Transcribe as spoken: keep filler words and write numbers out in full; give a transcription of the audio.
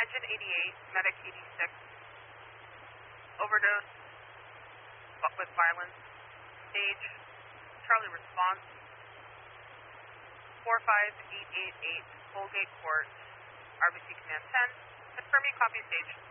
engine eighty-eight, medic eighty-six, overdose with violence, stage, Charlie response, four five eight eight eight, Colgate Court, R B C Command ten, confirming copy stage.